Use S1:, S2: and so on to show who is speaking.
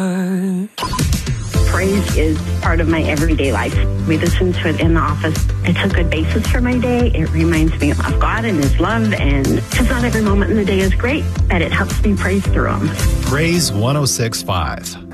S1: Praise is part of my everyday life. We listen to it in the office. It's a good basis for my day. It reminds me of God and His love, and because not every moment in the day is great, but it helps me praise through them.
S2: Praise 106.5.